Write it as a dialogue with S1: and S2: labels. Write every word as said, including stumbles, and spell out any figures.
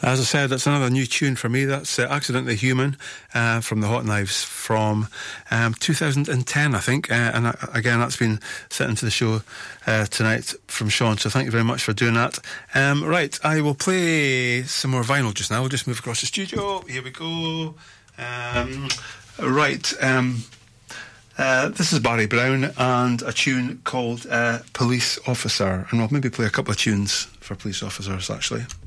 S1: As I said, that's another new tune for me. That's uh, Accidentally Human uh, from the Hot Knives from um, two thousand ten, I think. Uh, and uh, again, that's been sent into the show uh, tonight from Sean, so thank you very much for doing that. Um, right, I will play some more vinyl just now. We'll just move across the studio. Here we go. Um, right, um, uh, this is Barry Brown and a tune called uh, Police Officer. And we'll maybe play a couple of tunes for police officers, actually.